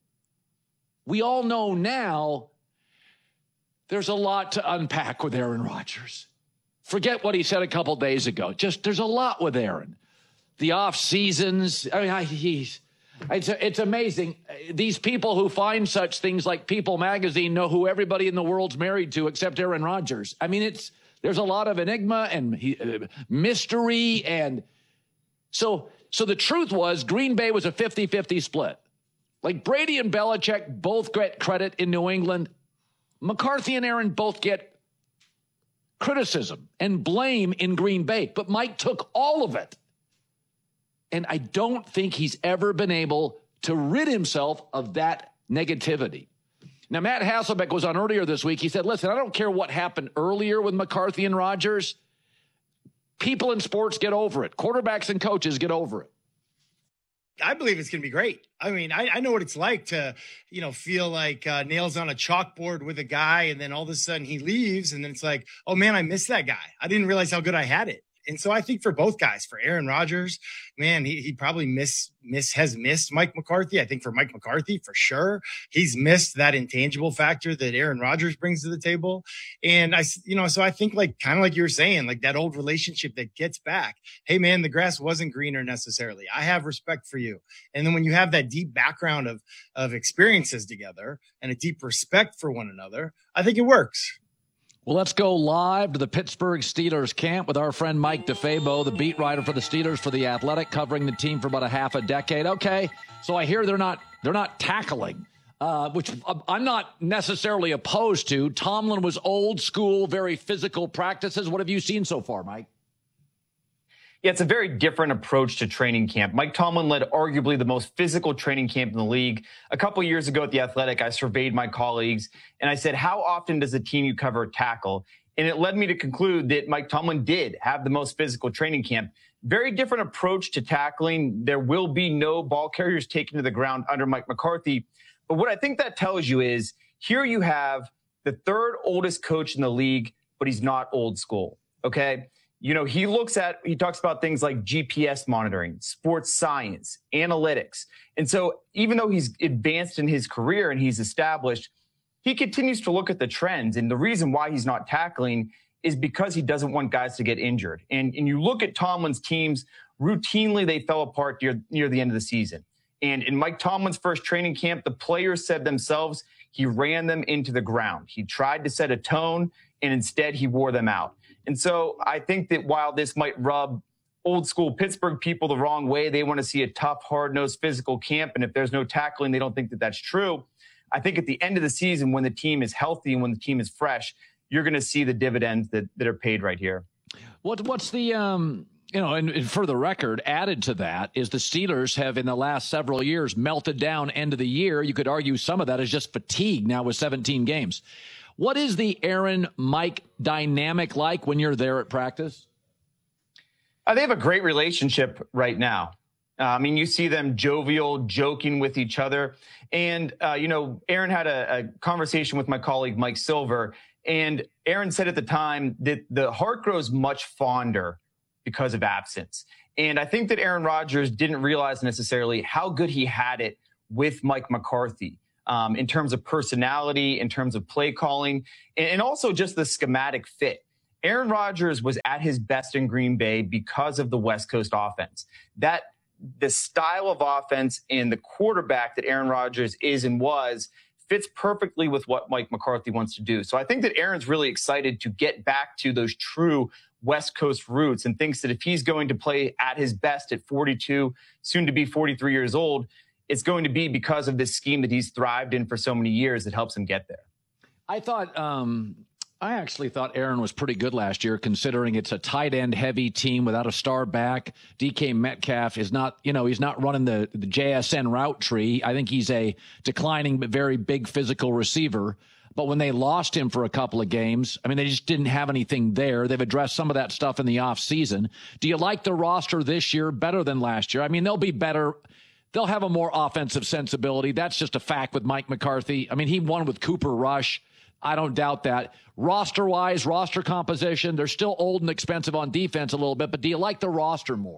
We all know now there's a lot to unpack with Aaron Rodgers. Forget what he said a couple days ago. Just there's a lot with Aaron. The off seasons. I mean, I, he's it's it's amazing. These people who find such things like People Magazine know who everybody in the world's married to except Aaron Rodgers. I mean, it's there's a lot of enigma and he, uh, mystery, and so so the truth was Green Bay was a fifty-fifty split. Like Brady and Belichick both get credit in New England. McCarthy and Aaron both get criticism and blame in Green Bay. But Mike took all of it. And I don't think he's ever been able to rid himself of that negativity. Now, Matt Hasselbeck was on earlier this week. He said, listen, I don't care what happened earlier with McCarthy and Rodgers. People in sports get over it. Quarterbacks and coaches get over it. I believe it's going to be great. I mean, I, I know what it's like to, you know, feel like uh, nails on a chalkboard with a guy, and then all of a sudden he leaves, and then it's like, oh man, I missed that guy. I didn't realize how good I had it. And so I think for both guys, for Aaron Rodgers, man, he, he probably miss, miss, has missed Mike McCarthy. I think for Mike McCarthy, for sure, he's missed that intangible factor that Aaron Rodgers brings to the table. And I, you know, so I think like, kind of like you were saying, like that old relationship that gets back. Hey man, the grass wasn't greener necessarily. I have respect for you. And then when you have that deep background of, of experiences together and a deep respect for one another, I think it works. Well, let's go live to the Pittsburgh Steelers camp with our friend Mike DeFabo, the beat writer for the Steelers for The Athletic, covering the team for about a half a decade. Okay, so I hear they're not they're not tackling, uh, which I'm not necessarily opposed to. Tomlin was old school, very physical practices. What have you seen so far, Mike? Yeah, it's a very different approach to training camp. Mike Tomlin led arguably the most physical training camp in the league. A couple years ago at The Athletic, I surveyed my colleagues, and I said, how often does the team you cover tackle? And it led me to conclude that Mike Tomlin did have the most physical training camp. Very different approach to tackling. There will be no ball carriers taken to the ground under Mike McCarthy. But what I think that tells you is here you have the third oldest coach in the league, but he's not old school, okay? You know, he looks at, he talks about things like G P S monitoring, sports science, analytics. And so even though he's advanced in his career and he's established, he continues to look at the trends. And the reason why he's not tackling is because he doesn't want guys to get injured. And, and you look at Tomlin's teams, routinely they fell apart near, near the end of the season. And in Mike Tomlin's first training camp, the players said themselves, he ran them into the ground. He tried to set a tone, and instead he wore them out. And so I think that while this might rub old school Pittsburgh people the wrong way, they want to see a tough, hard-nosed physical camp. And if there's no tackling, they don't think that that's true. I think at the end of the season, when the team is healthy and when the team is fresh, you're going to see the dividends that, that are paid right here. What, what's the, um, you know, and, and for the record, added to that is the Steelers have in the last several years melted down end of the year. You could argue some of that is just fatigue now with seventeen games. What is the Aaron Mike dynamic like when you're there at practice? Uh, they have a great relationship right now. Uh, I mean, you see them jovial, joking with each other. And, uh, you know, Aaron had a, a conversation with my colleague, Mike Silver, and Aaron said at the time that the heart grows much fonder because of absence. And I think that Aaron Rodgers didn't realize necessarily how good he had it with Mike McCarthy um, in terms of personality, in terms of play calling, and, and also just the schematic fit. Aaron Rodgers was at his best in Green Bay because of the West Coast offense. That the style of offense and the quarterback that Aaron Rodgers is and was fits perfectly with what Mike McCarthy wants to do. So I think that Aaron's really excited to get back to those true West Coast roots and thinks that if he's going to play at his best at forty-two, soon to be forty-three years old, it's going to be because of this scheme that he's thrived in for so many years that helps him get there. I thought, um, I actually thought Aaron was pretty good last year, considering it's a tight end heavy team without a star back. D K Metcalf is not, you know, he's not running the, the J S N route tree. I think he's a declining but very big physical receiver. But when they lost him for a couple of games, I mean, they just didn't have anything there. They've addressed some of that stuff in the offseason. Do you like the roster this year better than last year? I mean, they'll be better. They'll have a more offensive sensibility. That's just a fact with Mike McCarthy. I mean, he won with Cooper Rush. I don't doubt that. Roster-wise, roster composition, they're still old and expensive on defense a little bit, but do you like the roster more?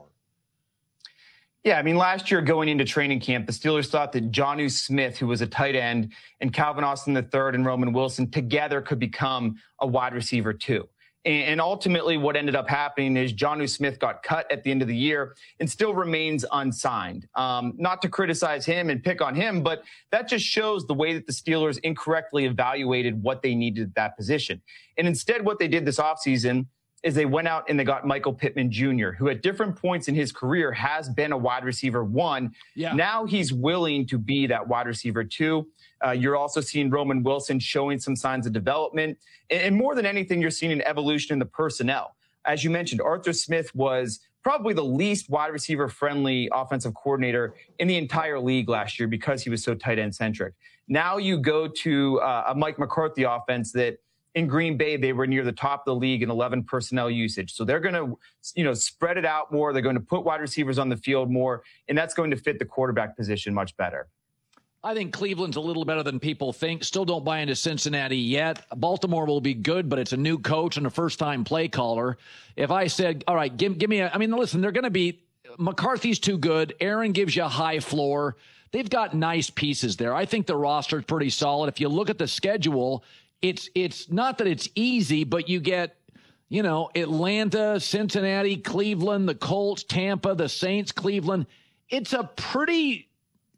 Yeah, I mean, last year going into training camp, the Steelers thought that Jonnu Smith, who was a tight end, and Calvin Austin the third and Roman Wilson together could become a wide receiver too. And ultimately what ended up happening is Jonnu Smith got cut at the end of the year and still remains unsigned. Um, not to criticize him and pick on him, but that just shows the way that the Steelers incorrectly evaluated what they needed at that position. And instead what they did this offseason is they went out and they got Michael Pittman Junior, who at different points in his career has been a wide receiver one. Yeah. Now he's willing to be that wide receiver two. Uh, you're also seeing Roman Wilson showing some signs of development. And, and more than anything, you're seeing an evolution in the personnel. As you mentioned, Arthur Smith was probably the least wide receiver friendly offensive coordinator in the entire league last year because he was so tight end centric. Now you go to uh, a Mike McCarthy offense that in Green Bay, they were near the top of the league in eleven personnel usage. So they're going to, you know, spread it out more. They're going to put wide receivers on the field more, and that's going to fit the quarterback position much better. I think Cleveland's a little better than people think. Still don't buy into Cincinnati yet. Baltimore will be good, but it's a new coach and a first-time play caller. If I said, all right, give, give me a – I mean, listen, they're going to be – McCarthy's too good. Aaron gives you a high floor. They've got nice pieces there. I think the roster's pretty solid. If you look at the schedule – It's it's not that it's easy, but you get, you know, Atlanta, Cincinnati, Cleveland, the Colts, Tampa, the Saints, Cleveland. It's a pretty,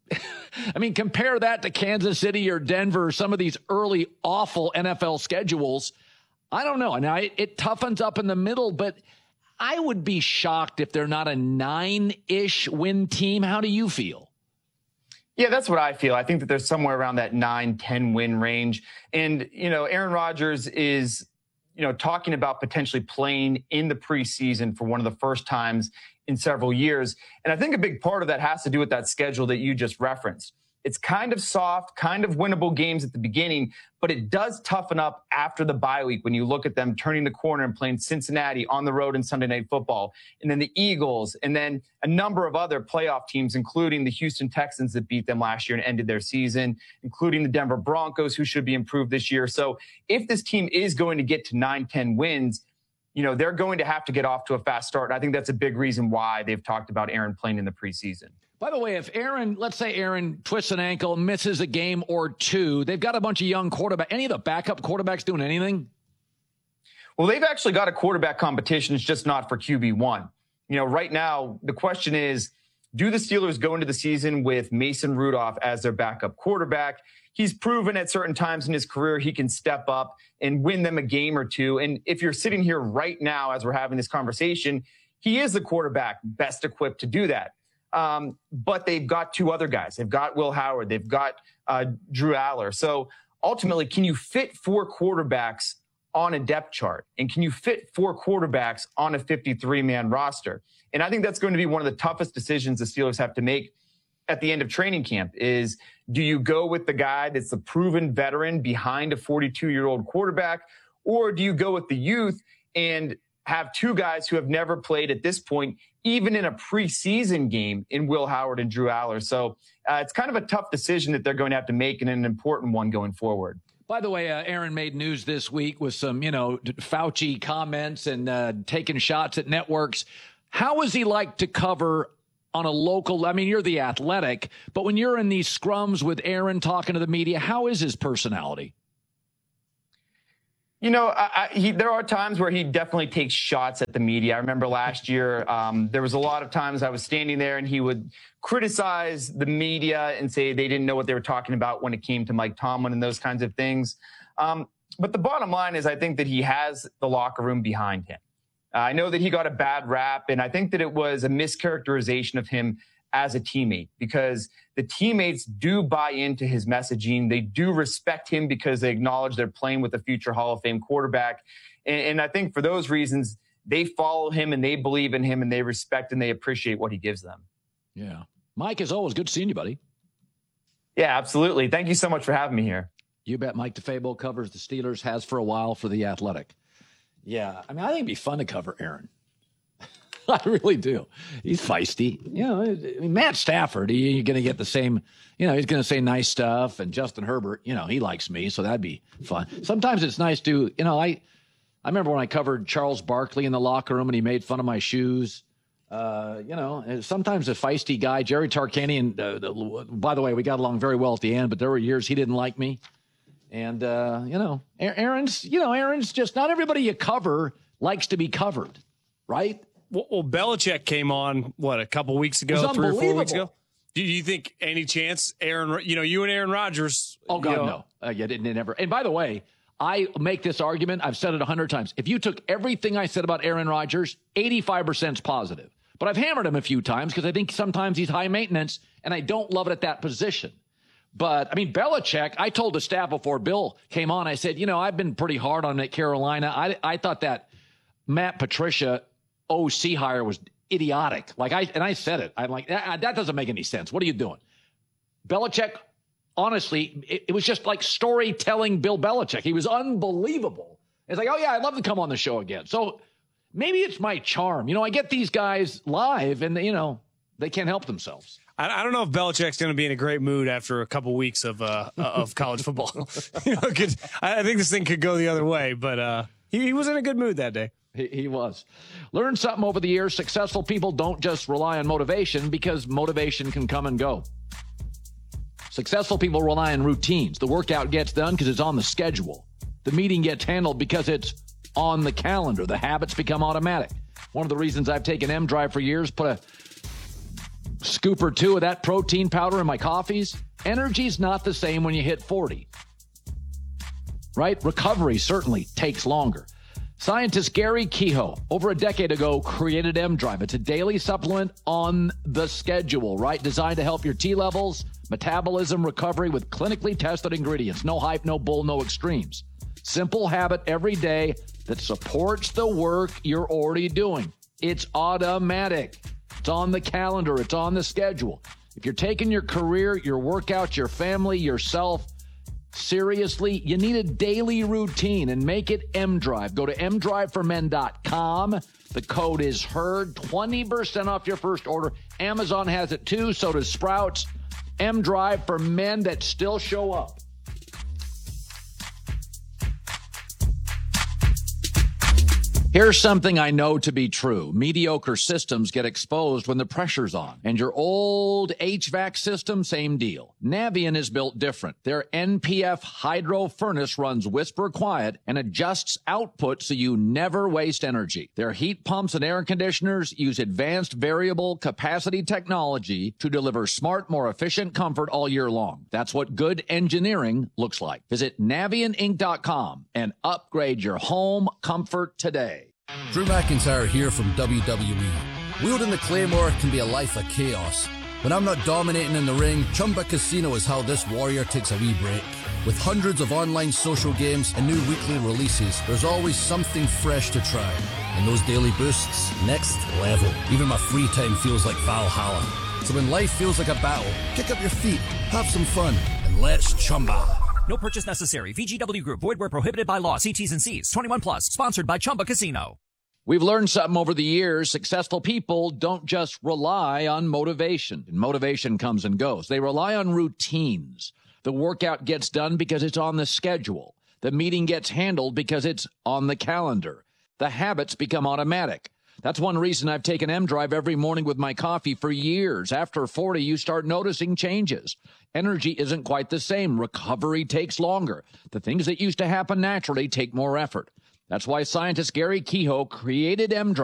I mean, compare that to Kansas City or Denver, or some of these early awful N F L schedules. I don't know. And I, it toughens up in the middle, but I would be shocked if they're not a nine-ish win team. How do you feel? Yeah, that's what I feel. I think that there's somewhere around that nine, ten win range. And, you know, Aaron Rodgers is, you know, talking about potentially playing in the preseason for one of the first times in several years. And I think a big part of that has to do with that schedule that you just referenced. It's kind of soft, kind of winnable games at the beginning, but it does toughen up after the bye week when you look at them turning the corner and playing Cincinnati on the road in Sunday Night Football, and then the Eagles, and then a number of other playoff teams, including the Houston Texans that beat them last year and ended their season, including the Denver Broncos, who should be improved this year. So if this team is going to get to nine, ten wins, you know, they're going to have to get off to a fast start. And I think that's a big reason why they've talked about Aaron playing in the preseason. By the way, if Aaron, let's say Aaron twists an ankle, misses a game or two, they've got a bunch of young quarterbacks. Any of the backup quarterbacks doing anything? Well, they've actually got a quarterback competition. It's just not for Q B one. You know, right now, the question is, do the Steelers go into the season with Mason Rudolph as their backup quarterback? He's proven at certain times in his career he can step up and win them a game or two. And if you're sitting here right now as we're having this conversation, he is the quarterback best equipped to do that. Um, but they've got two other guys. They've got Will Howard. They've got uh, Drew Aller. So ultimately, can you fit four quarterbacks on a depth chart? And can you fit four quarterbacks on a fifty-three man roster? And I think that's going to be one of the toughest decisions the Steelers have to make at the end of training camp is, do you go with the guy that's the proven veteran behind a forty-two-year-old quarterback, or do you go with the youth and have two guys who have never played at this point, even in a preseason game, in Will Howard and Drew Aller. So uh, it's kind of a tough decision that they're going to have to make, and an important one going forward. By the way, uh, Aaron made news this week with some, you know, Fauci comments and uh, taking shots at networks. How is he like to cover on a local? I mean, you're the Athletic, but when you're in these scrums with Aaron talking to the media, how is his personality? You know, I, I, he, there are times where he definitely takes shots at the media. I remember last year, um, there was a lot of times I was standing there and he would criticize the media and say they didn't know what they were talking about when it came to Mike Tomlin and those kinds of things. Um, but the bottom line is I think that he has the locker room behind him. Uh, I know that he got a bad rap, and I think that it was a mischaracterization of him as a teammate, because the teammates do buy into his messaging. They do respect him because they acknowledge they're playing with a future Hall of Fame quarterback. And, and I think for those reasons, they follow him and they believe in him and they respect and they appreciate what he gives them. Yeah. Mike, as always, good seeing you, buddy. Yeah, absolutely. Thank you so much for having me here. You bet. Mike DeFabo covers the Steelers, has for a while for The Athletic. Yeah. I mean, I think it'd be fun to cover Aaron. I really do. He's feisty. You know, I mean, Matt Stafford, he, you're going to get the same, you know, he's going to say nice stuff. And Justin Herbert, you know, he likes me, so that'd be fun. Sometimes it's nice to, you know, I I remember when I covered Charles Barkley in the locker room and he made fun of my shoes. Uh, you know, sometimes a feisty guy, Jerry Tarkanian, uh, by the way, we got along very well at the end, but there were years he didn't like me. And, uh, you know, Aaron's, you know, Aaron's just, not everybody you cover likes to be covered, right? Well, well, Belichick came on, what, a couple weeks ago, three or four weeks ago? Do you think any chance Aaron, you know, you and Aaron Rodgers? Oh, God, you know, no. Uh, yeah, it, it never. And by the way, I make this argument. I've said it a hundred times. If you took everything I said about Aaron Rodgers, eighty-five percent is positive. But I've hammered him a few times because I think sometimes he's high maintenance, and I don't love it at that position. But, I mean, Belichick, I told the staff before Bill came on, I said, you know, I've been pretty hard on him at Carolina. I, I thought that Matt Patricia O C hire was idiotic. Like I, and I said it, I'm like, that, that doesn't make any sense. What are you doing? Belichick, honestly, it, it was just like storytelling Bill Belichick. He was unbelievable. It's like, oh yeah, I'd love to come on the show again. So maybe it's my charm. You know, I get these guys live and, you know, they can't help themselves. I, I don't know if Belichick's going to be in a great mood after a couple weeks of uh, of college football. you know, I think this thing could go the other way, but uh, he, he was in a good mood that day. He, he was. Learn something over the years. Successful people don't just rely on motivation, because motivation can come and go. Successful people rely on routines. The workout gets done because it's on the schedule. The meeting gets handled because it's on the calendar. The habits become automatic. One of the reasons I've taken M-Drive for years, put a scoop or two of that protein powder in my coffees. Energy's not the same when you hit forty. Right? Recovery certainly takes longer. Scientist Gary Kehoe, over a decade ago, created M-Drive. It's a daily supplement on the schedule, right? Designed to help your T levels, metabolism, recovery with clinically tested ingredients. No hype, no bull, no extremes. Simple habit every day that supports the work you're already doing. It's automatic. It's on the calendar. It's on the schedule. If you're taking your career, your workouts, your family, yourself seriously, you need a daily routine, and make it M-Drive. Go to m drive for men dot com. The code is HEARD. twenty percent off your first order. Amazon has it too. So does Sprouts. M-Drive for men that still show up. Here's something I know to be true. Mediocre systems get exposed when the pressure's on. And your old H V A C system, same deal. Navien is built different. Their N P F hydro furnace runs whisper quiet and adjusts output so you never waste energy. Their heat pumps and air conditioners use advanced variable capacity technology to deliver smart, more efficient comfort all year long. That's what good engineering looks like. Visit Navien Inc dot com and upgrade your home comfort today. Drew McIntyre here from W W E. Wielding the Claymore can be a life of chaos. When I'm not dominating in the ring, Chumba Casino is how this warrior takes a wee break. With hundreds of online social games and new weekly releases, there's always something fresh to try. And those daily boosts, next level. Even my free time feels like Valhalla. So when life feels like a battle, kick up your feet, have some fun, and let's Chumba. No purchase necessary. V G W Group. Void where prohibited by law. See T's and C's. twenty-one plus. Sponsored by Chumba Casino. We've learned something over the years. Successful people don't just rely on motivation. And motivation comes and goes. They rely on routines. The workout gets done because it's on the schedule. The meeting gets handled because it's on the calendar. The habits become automatic. That's one reason I've taken M-Drive every morning with my coffee for years. After forty, you start noticing changes. Energy isn't quite the same. Recovery takes longer. The things that used to happen naturally take more effort. That's why scientist Gary Kehoe created M-Drive.